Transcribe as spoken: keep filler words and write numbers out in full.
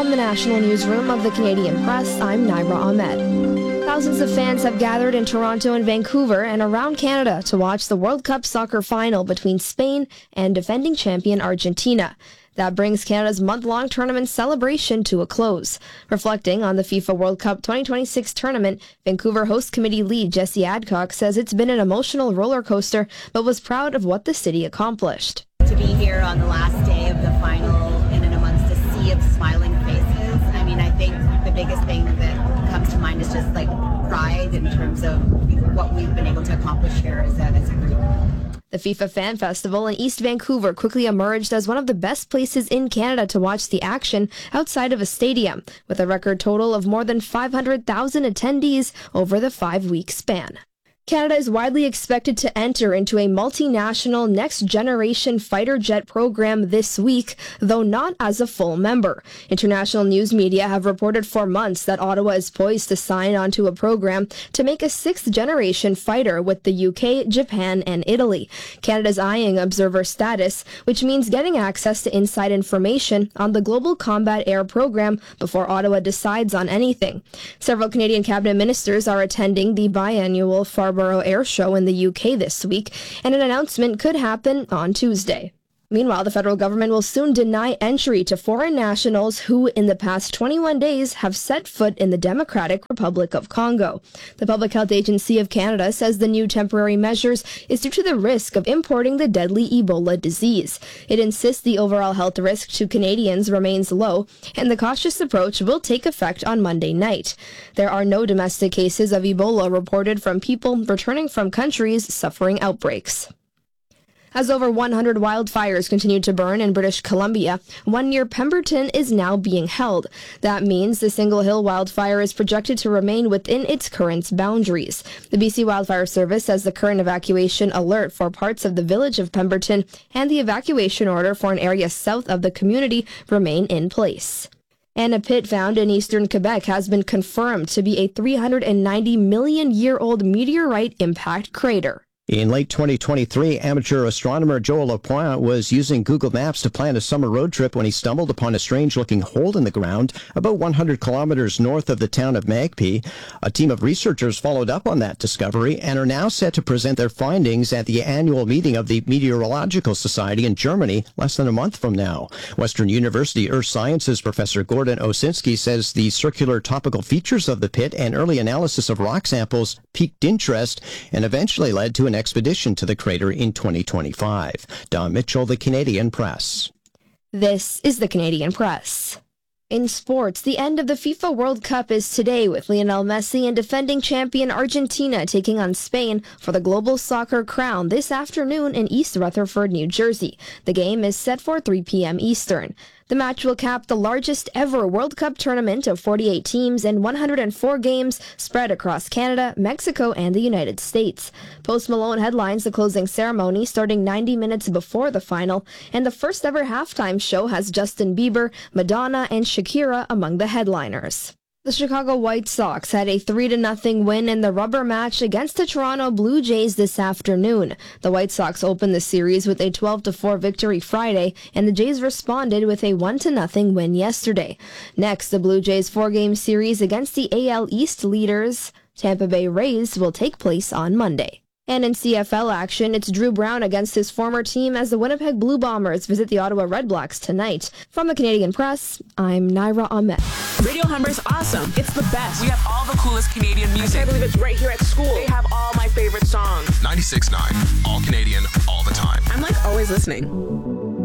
From the National Newsroom of the Canadian Press, I'm Naira Ahmed. Thousands of fans have gathered in Toronto and Vancouver and around Canada to watch the World Cup soccer final between Spain and defending champion Argentina. That brings Canada's month-long tournament celebration to a close. Reflecting on the FIFA World Cup twenty twenty-six tournament, Vancouver Host Committee lead Jesse Adcock says it's been an emotional roller coaster, but was proud of what the city accomplished. To be here on the last day of the final and in amongst a sea of smiling faces, I mean, I think the biggest thing that comes to mind is just like pride in terms of what we've been able to accomplish here as a, as a group. The FIFA Fan Festival in East Vancouver quickly emerged as one of the best places in Canada to watch the action outside of a stadium, with a record total of more than five hundred thousand attendees over the five-week span. Canada is widely expected to enter into a multinational next-generation fighter jet program this week, though not as a full member. International news media have reported for months that Ottawa is poised to sign onto a program to make a sixth-generation fighter with the U K, Japan, and Italy. Canada's eyeing observer status, which means getting access to inside information on the Global Combat Air Program before Ottawa decides on anything. Several Canadian cabinet ministers are attending the biannual Farnborough Air Show in the U K this week, and an announcement could happen on Tuesday. Meanwhile, the federal government will soon deny entry to foreign nationals who, in the past twenty-one days, have set foot in the Democratic Republic of Congo. The Public Health Agency of Canada says the new temporary measures is due to the risk of importing the deadly Ebola disease. It insists the overall health risk to Canadians remains low, and the cautious approach will take effect on Monday night. There are no domestic cases of Ebola reported from people returning from countries suffering outbreaks. As over one hundred wildfires continue to burn in British Columbia, one near Pemberton is now being held. That means the Single Hill wildfire is projected to remain within its current boundaries. The B C Wildfire Service says the current evacuation alert for parts of the village of Pemberton and the evacuation order for an area south of the community remain in place. And a pit found in eastern Quebec has been confirmed to be a three hundred ninety million year old meteorite impact crater. In late twenty twenty-three, amateur astronomer Joel Lapointe was using Google Maps to plan a summer road trip when he stumbled upon a strange-looking hole in the ground about one hundred kilometers north of the town of Magpie. A team of researchers followed up on that discovery and are now set to present their findings at the annual meeting of the Meteorological Society in Germany less than a month from now. Western University Earth Sciences professor Gordon Osinski says the circular topical features of the pit and early analysis of rock samples piqued interest and eventually led to an expedition to the crater in twenty twenty-five. Don Mitchell, The Canadian Press. This is The Canadian Press. In sports, the end of the FIFA World Cup is today, with Lionel Messi and defending champion Argentina taking on Spain for the global soccer crown this afternoon in East Rutherford, New Jersey. The game is set for three p.m. Eastern. The match will cap the largest ever World Cup tournament of forty-eight teams and one hundred four games spread across Canada, Mexico, and the United States. Post Malone headlines the closing ceremony starting ninety minutes before the final, and the first ever halftime show has Justin Bieber, Madonna, and Shakira among the headliners. The Chicago White Sox had a three to nothing win in the rubber match against the Toronto Blue Jays this afternoon. The White Sox opened the series with a twelve to four victory Friday, and the Jays responded with a one to nothing win yesterday. Next, the Blue Jays four-game series against the A L East leaders, Tampa Bay Rays, will take place on Monday. And in C F L action, it's Drew Brown against his former team as the Winnipeg Blue Bombers visit the Ottawa Redblacks tonight. From the Canadian Press, I'm Naira Ahmed. Radio Humber's awesome. It's the best. We have all the coolest Canadian music. I can't believe it's right here at school. They have all my favorite songs. ninety-six point nine, all Canadian, all the time. I'm like always listening.